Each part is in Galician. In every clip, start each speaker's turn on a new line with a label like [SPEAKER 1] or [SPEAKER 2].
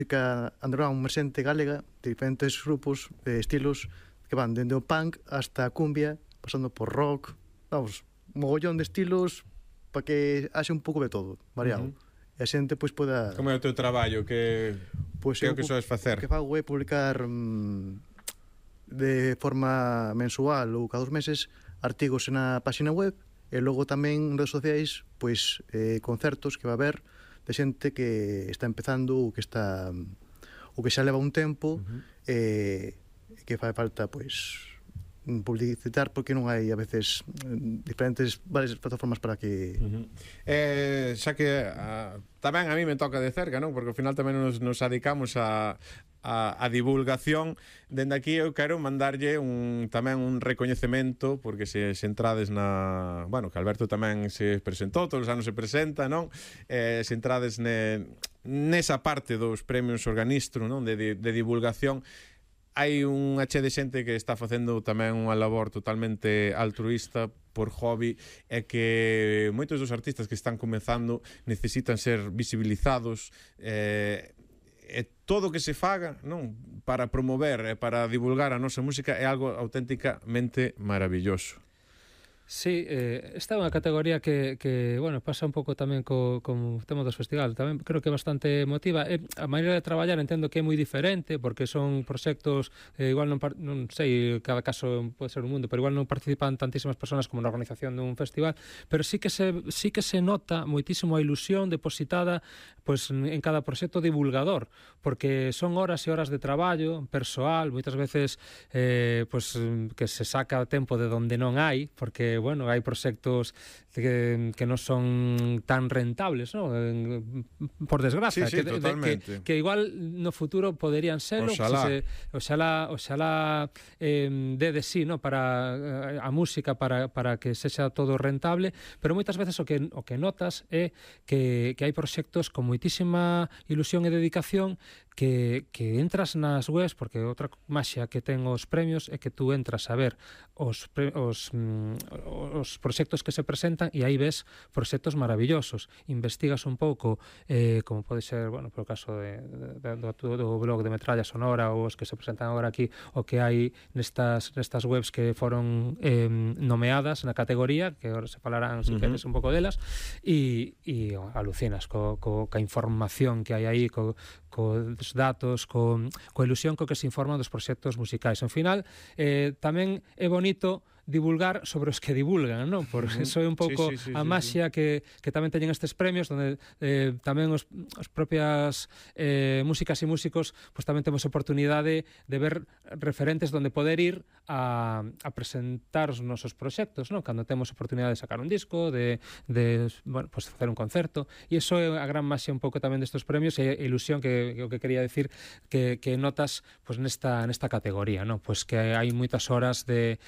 [SPEAKER 1] música underground emerxente galega, de diferentes grupos, estilos, que van dende o punk hasta a cumbia, pasando por rock, vamos, mogollón de estilos para que haxe un pouco de todo, variado. E a xente, pois, poda...
[SPEAKER 2] Como é o teu traballo? Que é o que soes facer?
[SPEAKER 1] O que fago é publicar de forma mensual ou cada 2 meses artigos na página web e logo tamén nas redes sociais, pois, concertos que va a haber de xente que está empezando ou que está ou que xa leva un tempo que fai falta, pois, publicitar, porque non hai a veces varias plataformas para que...
[SPEAKER 2] Xa que tamén a mí me toca de cerca, non? Porque ao final tamén nos dedicamos a divulgación. Dende aquí eu quero mandarlle tamén un recoñecemento, porque se entrades na... Bueno, que Alberto tamén se presentou, todos os anos se presenta, non? Se entrades nesa parte dos premios Organistro, non? De divulgación, hai unha che de xente que está facendo tamén unha labor totalmente altruista por hobby, e que moitos dos artistas que están comezando necesitan ser visibilizados, e todo o que se faga, non, para promover e para divulgar a nosa música é algo auténticamente maravilloso.
[SPEAKER 3] Sí, esta é unha categoría que bueno, pasa un pouco tamén co tema dos festivales, tamén creo que é bastante emotiva. A maneira de traballar entendo que é moi diferente, porque son proxectos, igual non sei, cada caso pode ser un mundo, pero igual non participan tantísimas persoas como na organización dun festival, pero sí que se nota moitísimo a ilusión depositada pues, en cada proxecto divulgador, porque son horas e horas de traballo persoal, moitas veces pues, que se saca tempo de donde non hai, porque bueno, hai proxectos que non son tan rentables, ¿no? Por desgracia,
[SPEAKER 2] sí,
[SPEAKER 3] que igual no futuro poderían serlo, oxalá dé de sí, ¿no? Para a música, para que sexa todo rentable, pero moitas veces o que notas é que hai proxectos con moitísima ilusión e dedicación que entras nas webs, porque outra maxia que ten os premios é que tú entras a ver os proxectos que se presentan e aí ves proxectos maravillosos. Investigas un pouco, como pode ser, bueno, por o caso do blog de Metralla Sonora ou os que se presentan agora aquí, o que hai nestas webs que foron nomeadas na categoría, que agora se falarán, se queres, un pouco delas, e alucinas coa información que hai aí, cos datos, coa ilusión co que se informan dos proxectos musicais. Ao final, tamén é bonito divulgar sobre os que divulgan, non? Por eso é un pouco a maxia que tamén teñen estes premios, onde tamén os propias músicas e músicos pues tamén temos oportunidade de ver referentes onde poder ir a presentar os nosos proxectos, non? Cando temos oportunidade de sacar un disco, de bueno, pues facer un concerto, e iso é a gran maxia un pouco tamén destes premios, e a ilusión que o que quería decir que notas pues nesta categoría, non? Pues que hai moitas horas de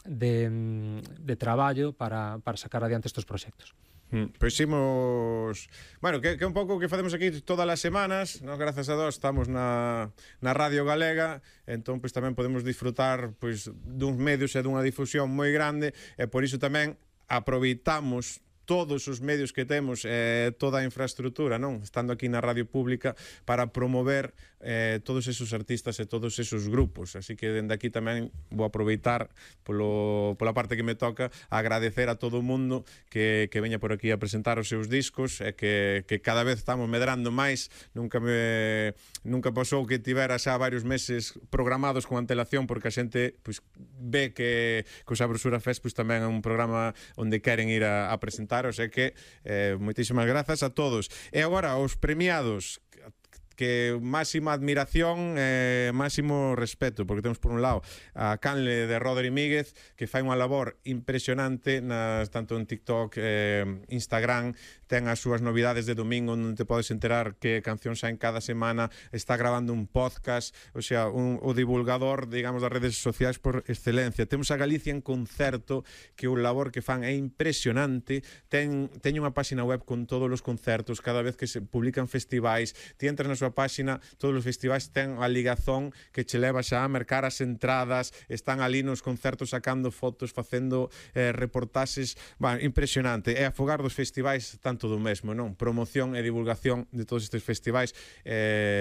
[SPEAKER 3] traballo para sacar adiante estes proxectos.
[SPEAKER 2] Pois imos... Bueno, que un pouco que facemos aquí todas as semanas, ¿no? Grazas a Dios estamos na Radio Galega, entón pois tamén podemos disfrutar pois duns medios e dunha difusión moi grande, e por iso tamén aproveitamos todos os medios que temos, toda a infraestructura, non? Estando aquí na radio pública para promover todos esos artistas e todos esos grupos. Así que dende aquí tamén vou aproveitar pola parte que me toca a agradecer a todo o mundo que veña por aquí a presentar os seus discos, e que cada vez estamos medrando máis. Nunca pasou que tivera xa varios meses programados con antelación, porque a xente pois, ve que o Sabrosura Fest pois, tamén é un programa onde queren ir a presentar. O sea que moitísimas grazas a todos. E agora os premiados, que máxima admiración e máximo respeto, porque temos por un lado a canle de Rodri Míguez, que fai unha labor impresionante tanto en TikTok, Instagram, ten as súas novidades de domingo onde te podes enterar que canción saen cada semana, está grabando un podcast, o sea, o divulgador, digamos, das redes sociais por excelencia. Temos a Galicia en concerto, que o labor que fan é impresionante, teño unha página web con todos os concertos, cada vez que se publican festivais, ti entras na súa página, todos os festivais ten a ligazón que che leva xa a mercar as entradas, están ali nos concertos sacando fotos, facendo reportaxes, bueno, impresionante. É afogar dos festivais tanto do mesmo, non? Promoción e divulgación de todos estes festivais,